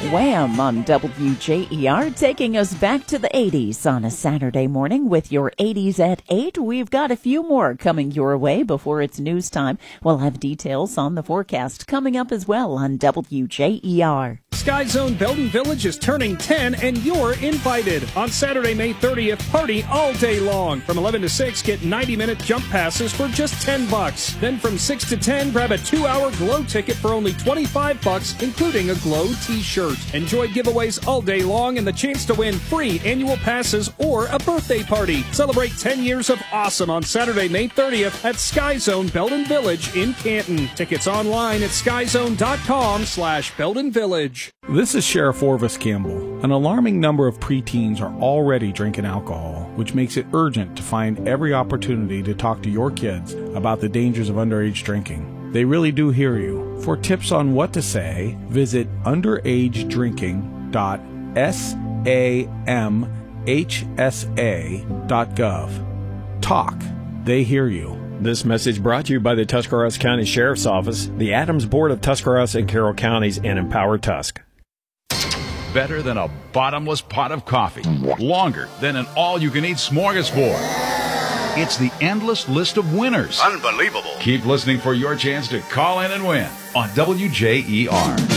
Wham on WJER, taking us back to the 80s on a Saturday morning with your 80s at 8. We've got a few more coming your way before it's news time. We'll have details on the forecast coming up as well on WJER. Sky Zone Belden Village is turning 10 and you're invited. On Saturday, May 30th, party all day long. From 11 to 6, get 90-minute jump passes for just $10. Then from 6 to 10, grab a 2-hour glow ticket for only $25, including a glow t-shirt. Enjoy giveaways all day long and the chance to win free annual passes or a birthday party. Celebrate 10 years of awesome on Saturday, May 30th at Sky Zone Belden Village in Canton. Tickets online at skyzone.com/Belden Village. This is Sheriff Orvis Campbell. An alarming number of preteens are already drinking alcohol, which makes it urgent to find every opportunity to talk to your kids about the dangers of underage drinking. They really do hear you. For tips on what to say, visit underagedrinking.samhsa.gov. Talk. They hear you. This message brought to you by the Tuscarawas County Sheriff's Office, the Adams Board of Tuscarawas and Carroll Counties, and Empower Tusk. Better than a bottomless pot of coffee. Longer than an all-you-can-eat smorgasbord. It's the endless list of winners. Unbelievable. Keep listening for your chance to call in and win on WJER.